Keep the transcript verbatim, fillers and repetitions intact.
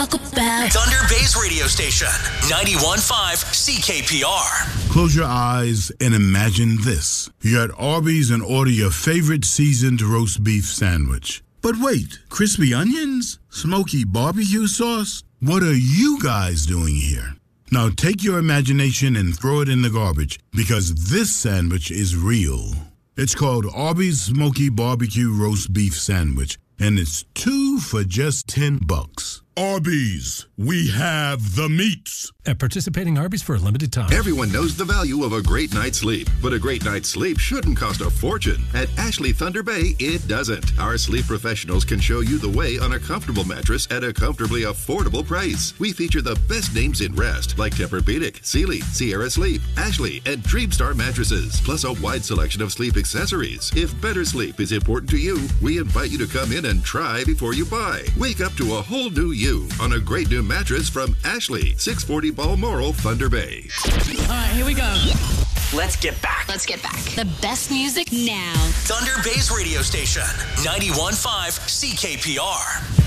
talk about. Thunder Bay's radio station, ninety-one point five C K P R. Close your eyes and imagine this. You're at Arby's and order your favorite seasoned roast beef sandwich. But wait, crispy onions? Smoky barbecue sauce? What are you guys doing here? Now take your imagination and throw it in the garbage, because this sandwich is real. It's called Arby's Smoky Barbecue Roast Beef Sandwich, and it's two for just ten bucks. Arby's, we have the meats. At participating Arby's for a limited time. Everyone knows the value of a great night's sleep, but a great night's sleep shouldn't cost a fortune. At Ashley Thunder Bay, it doesn't. Our sleep professionals can show you the way on a comfortable mattress at a comfortably affordable price. We feature the best names in rest, like Tempur-Pedic, Sealy, Sierra Sleep, Ashley, and Dreamstar mattresses, plus a wide selection of sleep accessories. If better sleep is important to you, we invite you to come in and try before you buy. Wake up to a whole new you on a great new mattress from Ashley, six forty Balmoral, Thunder Bay. All right, here we go. Let's get back. Let's get back. The best music now. Thunder Bay's radio station, ninety-one point five C K P R.